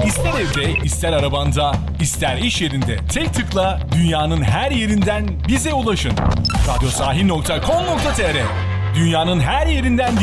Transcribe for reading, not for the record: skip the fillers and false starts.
İster evde, ister arabanda, ister iş yerinde tek tıkla dünyanın her yerinden bize ulaşın. Radyosahil.com.tr Dünyanın her yerinden